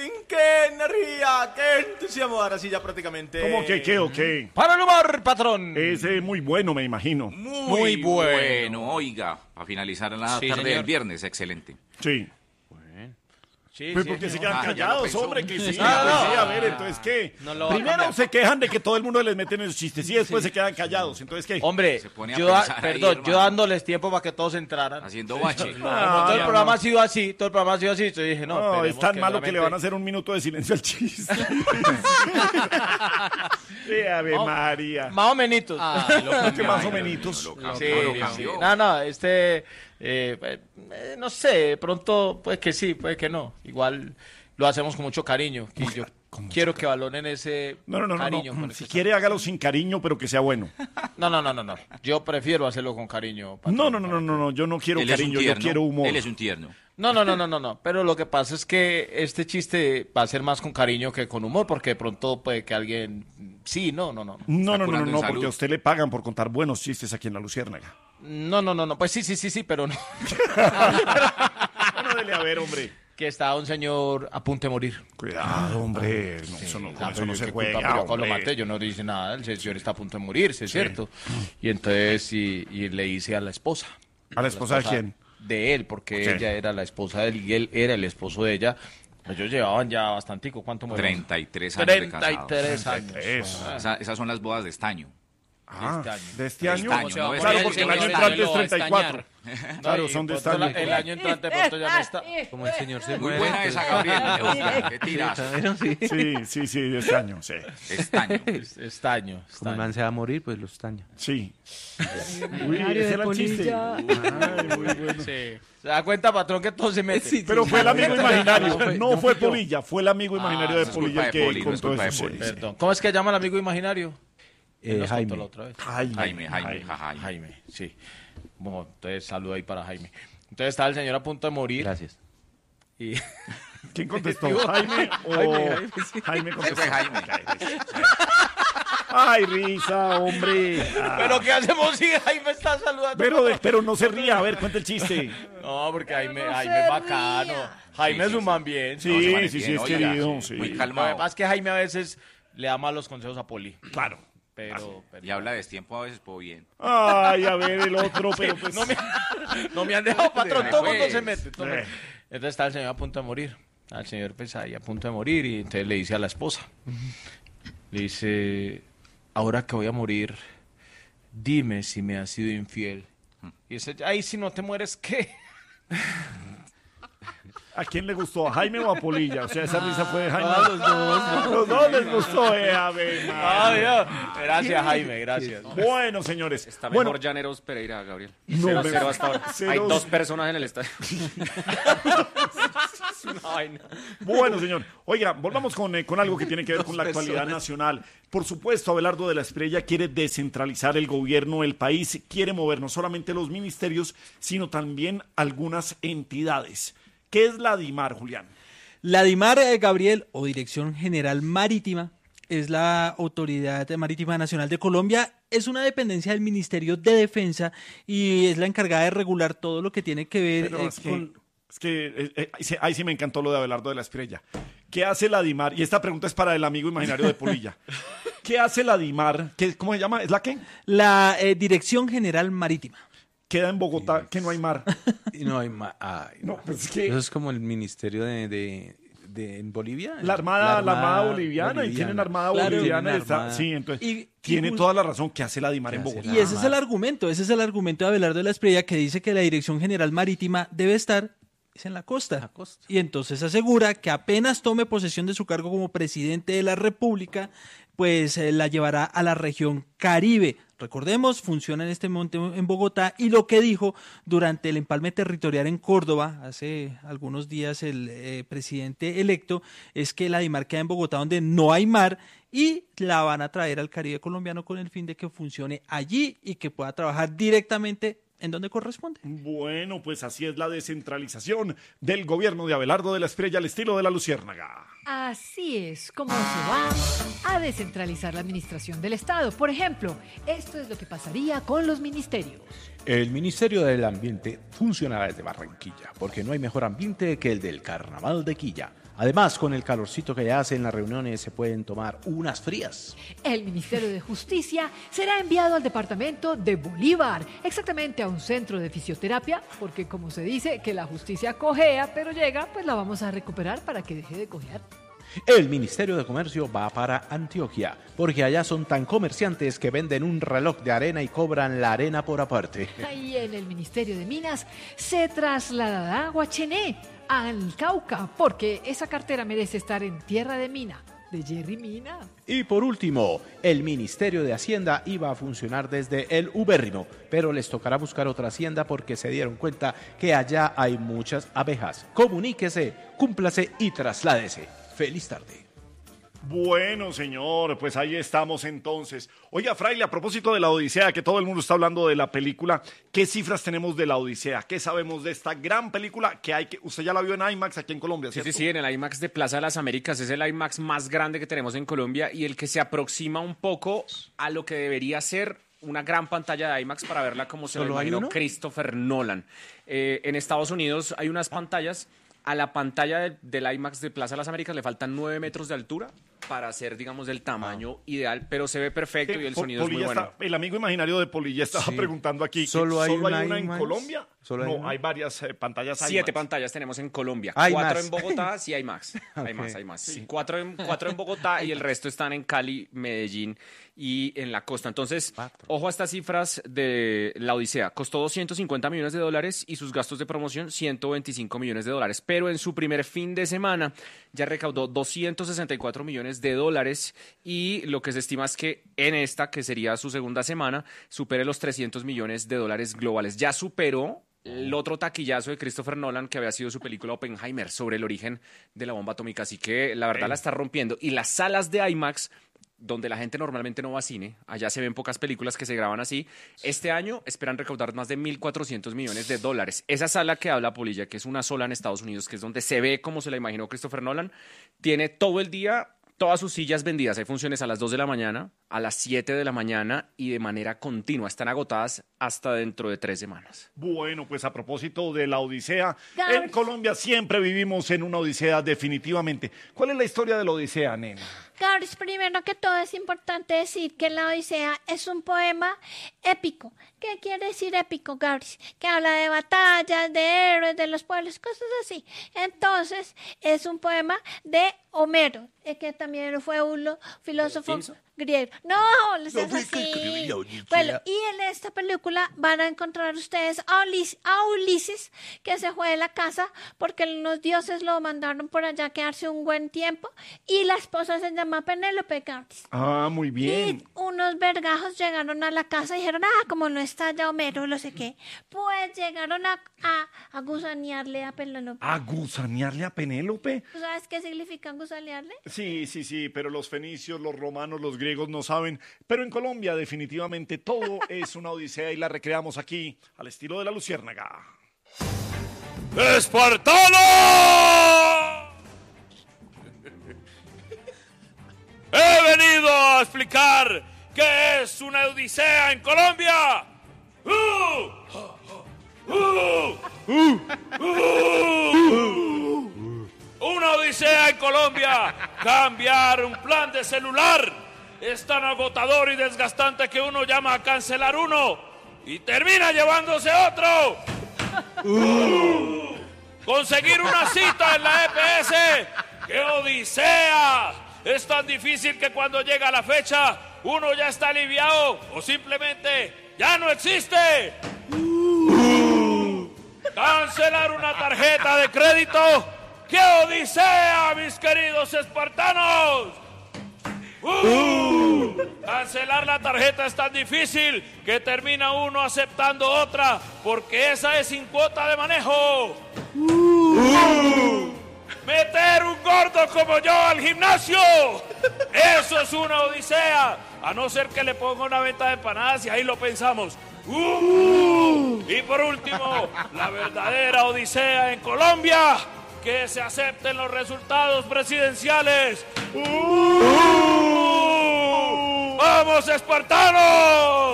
qué energía, qué entusiasmo. Ahora sí ya prácticamente... ¿Cómo que qué o qué? Para el humor, patrón. Es muy bueno, me imagino. Muy bueno, oiga, para finalizar la Sí, tarde señor. del viernes, excelente. Sí. Sí, Pues sí, porque se no. quedan ya lo callados, pensó. hombre, que sí. No, pues no. sí, a ver, entonces, ¿qué? No lo va a Primero cambiar. se quejan de que todo el mundo les mete en esos chistes y después se quedan callados. Entonces, ¿qué? Hombre, Se pone a yo, pensar ahí, perdón, hermano. yo dándoles tiempo para que todos entraran. Haciendo bache. Como todo el programa ha sido así, entonces dije, no, No, es esperemos tan malo que le van a realmente- hacer un minuto de silencio al chiste. Sí, Ave María. Más o menitos. ¿Qué más o menitos? Lo cambió, Sí, lo sí. cambió. No, no sé, de pronto puede que sí, puede que no. Igual lo hacemos con mucho cariño. Y yo quiero que valoren ese No. cariño. con el Si que quiere, hágalo sin cariño, pero que sea bueno. No. Yo prefiero hacerlo con cariño. patrón. No. Yo no quiero Él es un cariño, yo tierno, quiero humor. Él es un tierno. No. Pero lo que pasa es que este chiste va a ser más con cariño que con humor, porque de pronto puede que alguien... Sí, no. No, curando en porque salud. a usted le pagan por contar buenos chistes aquí en La Luciérnaga. No. Pues sí, pero no. Bueno, dele a ver, hombre. Que está un señor a punto de morir. Cuidado, hombre. No, eso no, con eso no se juega, Pero yo lo hombre. maté, yo no dice nada, el señor está a punto de morirse, ¿cierto? Y entonces y le hice a la esposa. ¿A la esposa de quién? De él, porque Sí. ella era la esposa de él y él era el esposo de ella. Ellos llevaban ya bastantico, ¿cuánto murió? 33 años de casados. 33 años. Eso. Esas son las bodas de estaño. Ah, este año. ¿de este año? año, ¿no? Claro, El porque el señor año está entrante es 34. Claro, No, y son de pronto este año. el año entrante de pronto ya no está. Como el señor se Muy muere. buena esa, Gabriel. Me gusta. Qué tirazo. Sí, de este año, sí. Estaño. Estaño. Como el man se va a morir, pues los estaña. Sí. Uy, ese era el chiste. Ay, muy bueno. Sí. Se da cuenta, patrón, que todo se mete. Pero fue el amigo imaginario, no fue Polilla, fue el amigo imaginario de eso es Polilla el culpa de que Poli, no es contó culpa de eso. Poli. Sí. Perdón. ¿Cómo es que llama al amigo imaginario? Él nos contó Jaime. la otra vez. Jaime. Jaime, sí. Bueno, entonces saludo ahí para Jaime. Entonces estaba el señor a punto de morir. Gracias. Y ¿Quién contestó? ¿Jaime o Jaime Ese contestó? fue Jaime. Ay, risa, hombre. Ah. ¿Pero qué hacemos si Jaime está saludando? Pero no se ría, a ver, cuenta el chiste. No, porque Jaime es bacano. Jaime es un man bien. Sí, No, se pone sí, bien, es oiga, querido, Muy sí. Lo que calmado. pasa es que Jaime a veces le da malos consejos a Poli. Claro. Pero Y habla de tiempo a veces, pues bien. Ay, a ver, el otro, pero pues... no me han dejado, patrón. Todo el mundo Pues. se mete. todo el mundo. Entonces está el señor a punto de morir. Al señor pues ahí a punto de morir. Y entonces le dice a la esposa. Le dice, ahora que voy a morir, dime si me has sido infiel. Y dice, ay, si no te mueres, ¿qué? ¿A quién le gustó? ¿A Jaime o a Polilla? O sea, esa risa fue de Jaime. A los dos. Los dos les gustó, a ver. Ay, Dios. Gracias, Jaime, gracias. Bueno, señores. Está Bueno, mejor Llaneros Pereira, Gabriel. No, 0-0 hasta ahora. ceros. Hay 2 personas en el estadio. bueno, señor. Oiga, volvamos con algo que tiene que ver con la actualidad nacional. Por supuesto, Abelardo de la Espriella quiere descentralizar el gobierno del país, quiere mover no solamente los ministerios, sino también algunas entidades. ¿Qué es la DIMAR, Julián? La DIMAR, Gabriel, o Dirección General Marítima, es la Autoridad Marítima Nacional de Colombia, es una dependencia del Ministerio de Defensa y es la encargada de regular todo lo que tiene que ver Pero es con... que ahí sí me encantó lo de Abelardo de la Espriella. ¿Qué hace la DIMAR? Y esta pregunta es para el amigo imaginario de Polilla. ¿Qué hace la DIMAR? ¿Cómo se llama? ¿Es la qué? La Dirección General Marítima. Queda en Bogotá, que no hay mar. Y no hay más. Ay, No, pues es que Eso es como el ministerio de en Bolivia. la armada boliviana, y tienen armada Claro. boliviana. Tienen Y está, armada. sí, entonces Y tiene toda la razón. ¿Qué hace la DIMAR en ¿Qué hace Bogotá? Y ese es el argumento, de Abelardo de la Espriella que dice que la Dirección General Marítima debe estar en la costa. La costa. Y entonces asegura que apenas tome posesión de su cargo como presidente de la República, pues la llevará a la región Caribe. Recordemos, funciona en este momento en Bogotá y lo que dijo durante el empalme territorial en Córdoba, hace algunos días el presidente electo, es que la DIMAR queda en Bogotá donde no hay mar y la van a traer al Caribe colombiano con el fin de que funcione allí y que pueda trabajar directamente en donde corresponde. Bueno, pues así es la descentralización del gobierno de Abelardo de la Espriella al estilo de la Luciérnaga. Así es como se va a descentralizar la administración del Estado. Por ejemplo, esto es lo que pasaría con los ministerios. El Ministerio del Ambiente funcionará desde Barranquilla, porque no hay mejor ambiente que el del Carnaval de Quilla. Además, con el calorcito que hace en las reuniones, se pueden tomar unas frías. El Ministerio de Justicia será enviado al departamento de Bolívar, exactamente a un centro de fisioterapia, porque como se dice que la justicia cojea, pero llega, pues la vamos a recuperar para que deje de cojear. El Ministerio de Comercio va para Antioquia, porque allá son tan comerciantes que venden un reloj de arena y cobran la arena por aparte. Y en el Ministerio de Minas se trasladará Guachené al Cauca, porque esa cartera merece estar en tierra de mina, de Jerry Mina. Y por último, el Ministerio de Hacienda iba a funcionar desde el ubérrimo, pero les tocará buscar otra hacienda porque se dieron cuenta que allá hay muchas abejas. Comuníquese, cúmplase y trasládese. Feliz tarde. Bueno, señor, pues ahí estamos entonces. Oiga, Fraile, a propósito de la Odisea, que todo el mundo está hablando de la película, ¿qué cifras tenemos de la Odisea? ¿Qué sabemos de esta gran película que usted ya la vio en IMAX aquí en Colombia, Sí, ¿cierto? sí, en el IMAX de Plaza de las Américas es el IMAX más grande que tenemos en Colombia y el que se aproxima un poco a lo que debería ser una gran pantalla de IMAX para verla como se lo ¿Solo hay imaginó uno? Christopher Nolan. En Estados Unidos hay unas pantallas. A la pantalla del IMAX de Plaza de las Américas le faltan 9 metros de altura para hacer, digamos, el tamaño ideal, pero se ve perfecto y el sonido es muy Polilla bueno. el amigo imaginario de Polilla estaba Sí. preguntando aquí. ¿que ¿Solo hay una en IMAX? Colombia? ¿Solo hay No, una? hay varias pantallas IMAX. 7 pantallas tenemos en Colombia, Hay 4 más. en Bogotá, sí hay más, hay Ok. más, hay más. Sí, 4 en Bogotá y el resto están en Cali, Medellín y en la costa. Entonces, ojo a estas cifras de la Odisea. Costó $250 millones y sus gastos de promoción $125 millones, pero en su primer fin de semana ya recaudó $264 millones y lo que se estima es que en esta, que sería su segunda semana, supere los $300 millones globales. Ya superó el otro taquillazo de Christopher Nolan, que había sido su película Oppenheimer, sobre el origen de la bomba atómica. Así que la verdad la está rompiendo. Y las salas de IMAX, donde la gente normalmente no va a cine, allá se ven pocas películas que se graban así, este año esperan recaudar más de $1.400 millones. Esa sala que habla Polilla, que es una sola en Estados Unidos, que es donde se ve como se la imaginó Christopher Nolan, tiene todo el día todas sus sillas vendidas. Hay funciones a las 2 de la mañana, a las 7 de la mañana y de manera continua. Están agotadas hasta dentro de 3 semanas. Bueno, pues a propósito de la Odisea, Gabriel. en Colombia siempre vivimos en una Odisea definitivamente. ¿Cuál es la historia de la Odisea, nena? Gabris, primero que todo es importante decir que la Odisea es un poema épico. ¿Qué quiere decir épico, Gabris? Que habla de batallas, de héroes, de los pueblos, cosas así. Entonces, es un poema de Homero, que también fue un filósofo griego. No, les es así. Bueno, y en esta película van a encontrar ustedes a Ulises, que se fue de la casa porque los dioses lo mandaron por allá a quedarse un buen tiempo, y la esposa se llama Penélope, Gabris. Ah, muy bien. Y unos vergajos llegaron a la casa y dijeron, como no está ya Homero, no sé qué, pues llegaron a gusanearle a Penélope. ¿A gusanearle a Penélope? ¿Tú sabes qué significa gusanearle? Sí, pero los fenicios, los romanos, los griegos no saben. Pero en Colombia definitivamente todo es una odisea y la recreamos aquí al estilo de la Luciérnaga. ¡Espartano! He venido a explicar qué es una odisea en Colombia. Una odisea en Colombia. Cambiar un plan de celular es tan agotador y desgastante que uno llama a cancelar uno y termina llevándose otro. Conseguir una cita en la EPS. ¡Qué odisea! Es tan difícil que cuando llega la fecha uno ya está aliviado o simplemente ya no existe. Cancelar una tarjeta de crédito. ¡Qué odisea, mis queridos espartanos! Cancelar la tarjeta es tan difícil que termina uno aceptando otra porque esa es sin cuota de manejo. Meter un gordo como yo al gimnasio, eso es una odisea, a no ser que le ponga una venta de empanadas y ahí lo pensamos. Y por último, la verdadera odisea en Colombia, que se acepten los resultados presidenciales. ¡Vamos, espartanos!